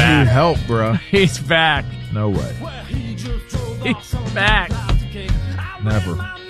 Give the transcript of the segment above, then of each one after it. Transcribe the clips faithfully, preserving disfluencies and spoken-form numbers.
back. need help, bro. He's back. No way. He's back. Never.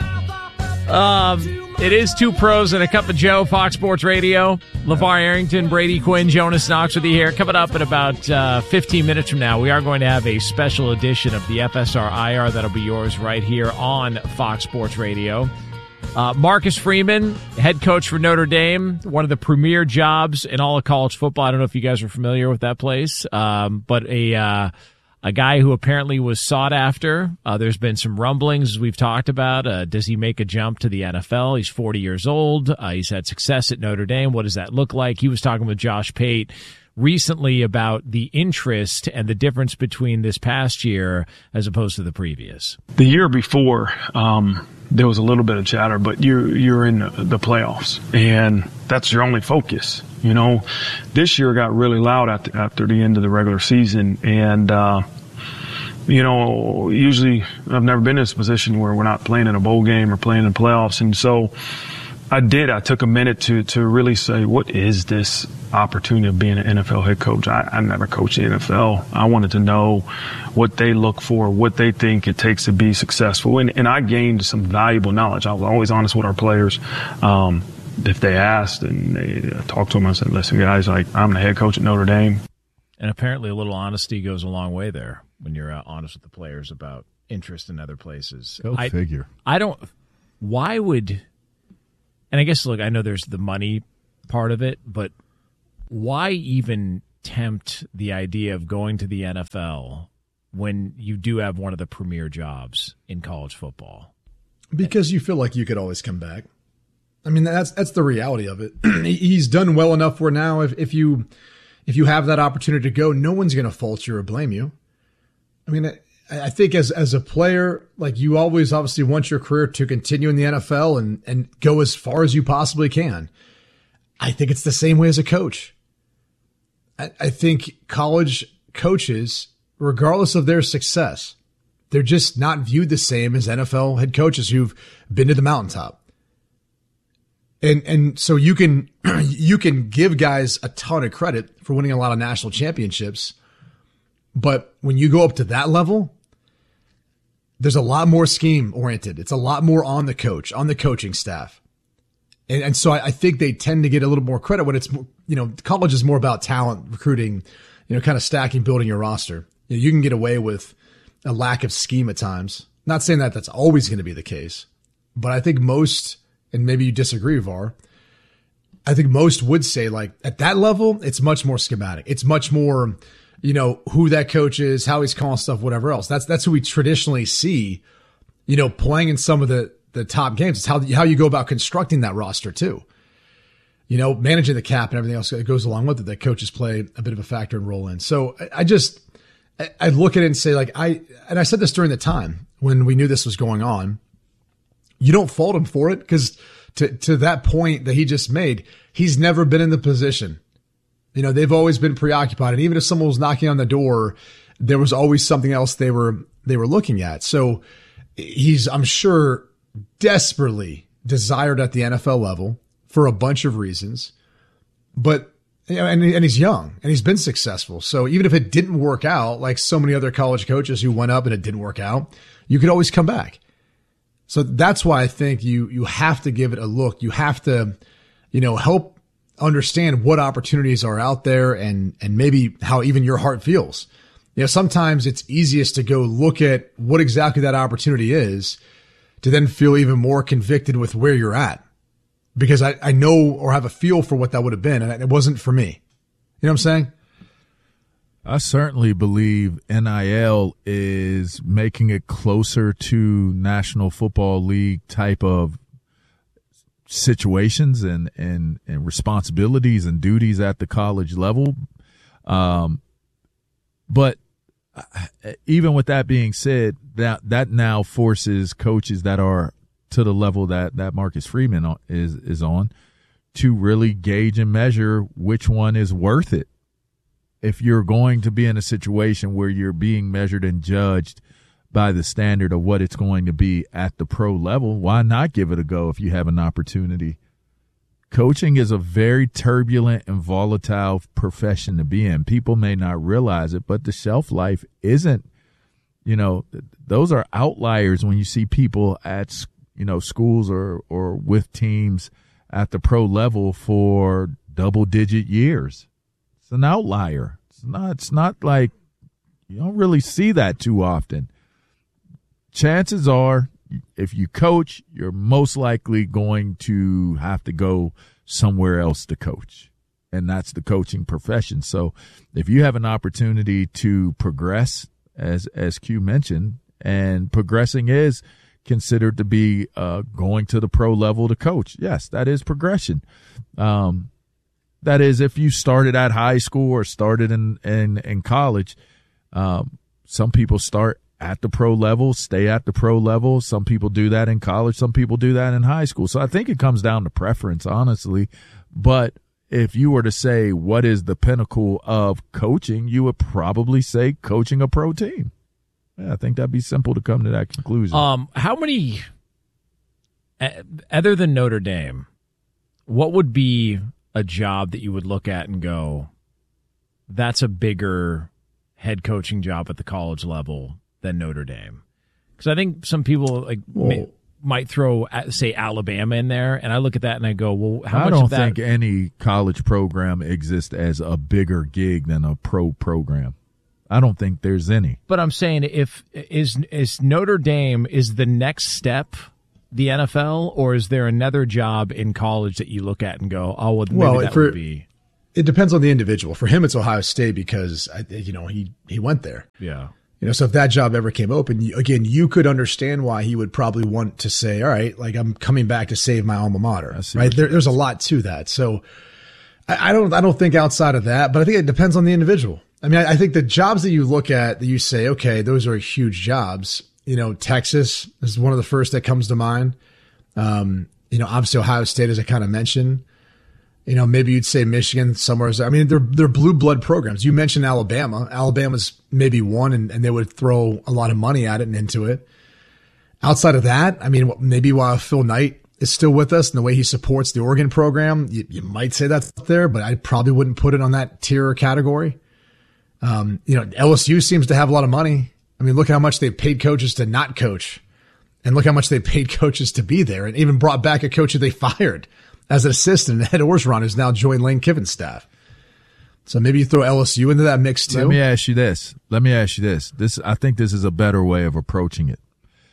Um, it is Two Pros and a Cup of Joe, Fox Sports Radio. LeVar Arrington, Brady Quinn, Jonas Knox with you here. Coming up in about uh, fifteen minutes from now, we are going to have a special edition of the F S R I R that'll be yours right here on Fox Sports Radio. Uh, Marcus Freeman, head coach for Notre Dame, one of the premier jobs in all of college football. I don't know if you guys are familiar with that place, um, but a uh, a guy who apparently was sought after. Uh, there's been some rumblings, as we've talked about. Uh, does he make a jump to the N F L? He's forty years old. Uh, he's had success at Notre Dame. What does that look like? He was talking with Josh Pate recently about the interest and the difference between this past year as opposed to the previous. The year before, um, there was a little bit of chatter, but you're you're in the playoffs, and that's your only focus. You know, this year got really loud after, after the end of the regular season, and uh, you know, usually I've never been in this position where we're not playing in a bowl game or playing in the playoffs, and so I did. I took a minute to to really say, what is this opportunity of being an N F L head coach? I, I never coached the N F L. I wanted to know what they look for, what they think it takes to be successful. And, and I gained some valuable knowledge. I was always honest with our players. Um, if they asked and they uh, talked to them, I said, listen, guys, like, I'm the head coach at Notre Dame. And apparently a little honesty goes a long way there when you're uh, honest with the players about interest in other places. Go I, figure. I don't – why would – and I guess, look, I know there's the money part of it, but why even tempt the idea of going to the N F L when you do have one of the premier jobs in college football? Because you feel like you could always come back. I mean, that's that's the reality of it. He's done well enough where now if, if you if you have that opportunity to go, no one's going to fault you or blame you. I mean, I, I think as as a player, like, you always obviously want your career to continue in the N F L and, and go as far as you possibly can. I think it's the same way as a coach. I, I think college coaches, regardless of their success, they're just not viewed the same as N F L head coaches who've been to the mountaintop. And and so you can you can give guys a ton of credit for winning a lot of national championships, but when you go up to that level, there's a lot more scheme oriented. It's a lot more on the coach, on the coaching staff. And and so I, I think they tend to get a little more credit when it's, you know, college is more about talent, recruiting, you know, kind of stacking, building your roster. You know, you can get away with a lack of scheme at times. Not saying that that's always going to be the case, but I think most, and maybe you disagree, Var, I think most would say, like, at that level, it's much more schematic. It's much more, you know, who that coach is, how he's calling stuff, whatever else. That's that's who we traditionally see, you know, playing in some of the, the top games. It's how, how you go about constructing that roster too. You know, managing the cap and everything else that goes along with it, that coaches play a bit of a factor and role in. So I, I just, I, I look at it and say, like, I, and I said this during the time when we knew this was going on, you don't fault him for it, because to, to that point that he just made, he's never been in the position. You know, they've always been preoccupied. And even if someone was knocking on the door, there was always something else they were, they were looking at. So he's, I'm sure, desperately desired at the N F L level for a bunch of reasons, but, you know, and, and he's young and he's been successful. So even if it didn't work out, like so many other college coaches who went up and it didn't work out, you could always come back. So that's why I think you, you have to give it a look. You have to, you know, help understand what opportunities are out there and, and maybe how even your heart feels. You know, sometimes it's easiest to go look at what exactly that opportunity is to then feel even more convicted with where you're at, because I, I know or have a feel for what that would have been. And it wasn't for me. You know what I'm saying? I certainly believe N I L is making it closer to National Football League type of situations and, and, and responsibilities and duties at the college level. Um, but even with that being said, that, that now forces coaches that are to the level that, that Marcus Freeman is, is on to really gauge and measure which one is worth it. If you're going to be in a situation where you're being measured and judged by the standard of what it's going to be at the pro level, why not give it a go if you have an opportunity coaching is a very turbulent and volatile profession to be in. People may not realize it, but the shelf life isn't, you know, those are outliers when you see people at, you know, schools or, or with teams at the pro level for double digit years. It's an outlier. It's not, it's not like you don't really see that too often. Chances are, if you coach, you're most likely going to have to go somewhere else to coach. And that's the coaching profession. So if you have an opportunity to progress, as as Q mentioned, and progressing is considered to be uh, going to the pro level to coach, yes, that is progression. Um, that is, if you started at high school or started in, in, in college, um, some people start at the pro level, stay at the pro level. Some people do that in college. Some people do that in high school. So I think it comes down to preference, honestly. But if you were to say what is the pinnacle of coaching, you would probably say coaching a pro team. Yeah, I think that'd be simple to come to that conclusion. Um, how many, other than Notre Dame, what would be a job that you would look at and go, that's a bigger head coaching job at the college level than Notre Dame? Because I think some people like may, might throw, say, Alabama in there, and I look at that and I go, well, how I much don't of that? think any college program exists as a bigger gig than a pro program. I don't think there's any. But I'm saying, if is is Notre Dame is the next step the N F L, or is there another job in college that you look at and go, oh, well, maybe well, that for, would be? It depends on the individual. For him, it's Ohio State because you know he he went there. Yeah. You know, so if that job ever came open, you, again, you could understand why he would probably want to say, all right, like I'm coming back to save my alma mater, right? There, there's a lot to that. So I, I don't, I don't think outside of that, but I think it depends on the individual. I mean, I, I think the jobs that you look at that you say, okay, those are huge jobs. You know, Texas is one of the first that comes to mind. Um, you know, obviously Ohio State, as I kind of mentioned. You know, maybe you'd say Michigan somewhere. I mean, they're they're blue blood programs. You mentioned Alabama. Alabama's maybe one, and, and they would throw a lot of money at it and into it. Outside of that, I mean, maybe while Phil Knight is still with us and the way he supports the Oregon program, you, you might say that's up there, but I probably wouldn't put it on that tier or category. Um, you know, L S U seems to have a lot of money. I mean, look how much they've paid coaches to not coach, and look how much they paid coaches to be there, and even brought back a coach that they fired as an assistant, Ed Orgeron, who's now joined Lane Kiffin's staff. So maybe you throw L S U into that mix too. Let me ask you this. Let me ask you this. This, I think this is a better way of approaching it.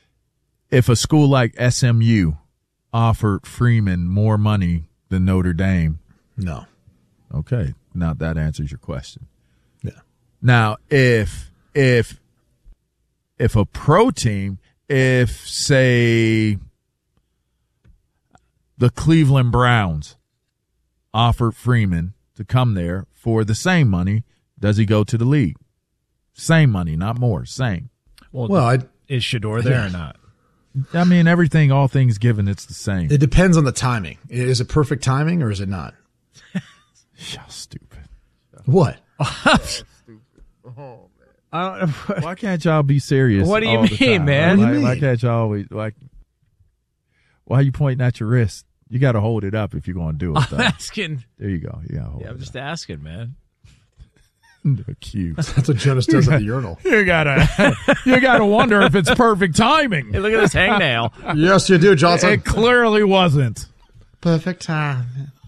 If a school like S M U offered Freeman more money than Notre Dame, no. Okay, now that answers your question. Yeah. Now, if if if a pro team, if say the Cleveland Browns offered Freeman to come there for the same money, does he go to the league? Same money, not more, same. Well, well I, is Shedeur there yeah. or not? I mean, everything, all things given, it's the same. It depends on the timing. Is it perfect timing or is it not? Y'all stupid. What? Oh, man. Why can't y'all be serious? What do you all the mean, time? man? Why, What do you why mean? can't y'all always like? Why are you pointing at your wrist? You got to hold it up if you're going to do it. I'm Though. asking. There you go. You got to hold Yeah, I'm it just up. asking, man. Cute. That's what Jonas does at the urinal. You gotta, you gotta wonder if it's perfect timing. Hey, look at this hangnail. Yes, you do, Johnson. It clearly wasn't. Perfect time.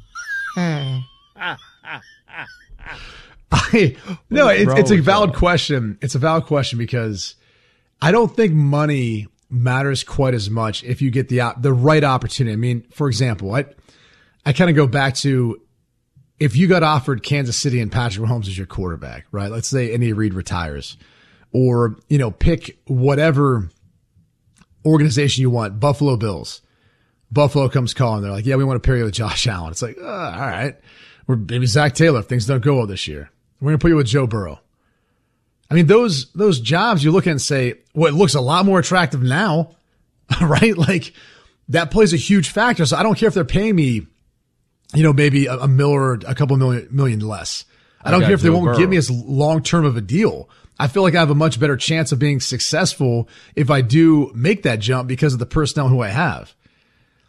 I, no, it's, it's a valid question. It's a valid question because I don't think money matters quite as much if you get the op- the right opportunity. I mean, for example, I I kind of go back to if you got offered Kansas City and Patrick Mahomes as your quarterback, right? Let's say Andy Reid retires, or you know, pick whatever organization you want. Buffalo Bills. Buffalo comes calling. They're like, yeah, we want to pair you with Josh Allen. It's like, uh, all right. Or maybe Zach Taylor if things don't go well this year. We're going to put you with Joe Burrow. I mean, those those jobs you look at and say, well, it looks a lot more attractive now, right? Like, that plays a huge factor. So I don't care if they're paying me, you know, maybe a, a mill or a couple million, million less. I don't I care if they Joe won't Burrow. give me as long-term of a deal. I feel like I have a much better chance of being successful if I do make that jump because of the personnel who I have.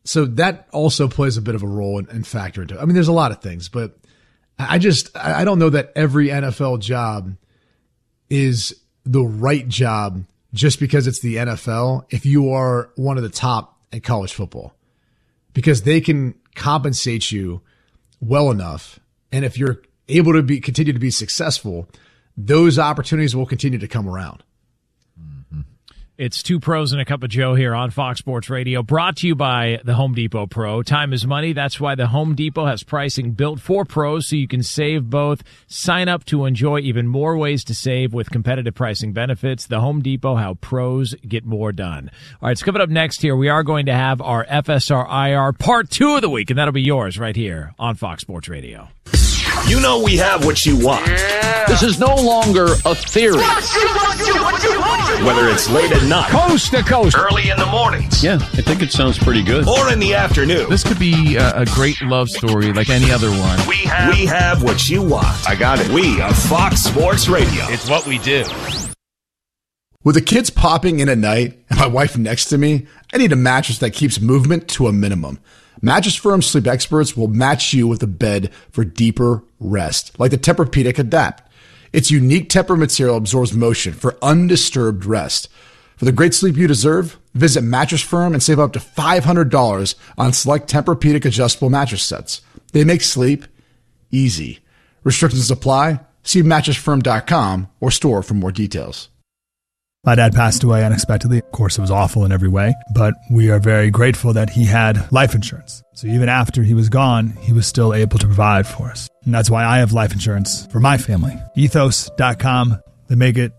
So that also plays a bit of a role and factor into it. I mean, there's a lot of things, but I just, I don't know that every N F L job is the right job just because it's the N F L if you are one of the top at college football, because they can compensate you well enough. And if you're able to be, continue to be successful, those opportunities will continue to come around. It's Two Pros and a Cup of Joe here on Fox Sports Radio, brought to you by the Home Depot Pro. Time is money. That's why the Home Depot has pricing built for pros so you can save both. Sign up to enjoy even more ways to save with competitive pricing benefits. The Home Depot, how pros get more done. All right, it's coming up next here. We are going to have our F S R I R part two of the week, and that'll be yours right here on Fox Sports Radio. You know we have what you want. Yeah. This is no longer a theory. Whether it's late at night, coast to coast, early in the mornings. Yeah, I think it sounds pretty good. Or in the afternoon. This could be a, a great love story like any other one. We have, we have what you want. I got it. We are Fox Sports Radio. It's what we do. With the kids popping in at night and my wife next to me, I need a mattress that keeps movement to a minimum. Mattress Firm sleep experts will match you with a bed for deeper rest, like the Tempur-Pedic Adapt. Its unique Tempur material absorbs motion for undisturbed rest. For the great sleep you deserve, visit Mattress Firm and save up to five hundred dollars on select Tempur-Pedic adjustable mattress sets. They make sleep easy. Restrictions apply. See mattress firm dot com or store for more details. My dad passed away unexpectedly. Of course, it was awful in every way, but we are very grateful that he had life insurance. So even after he was gone, he was still able to provide for us. And that's why I have life insurance for my family. ethos dot com. They make it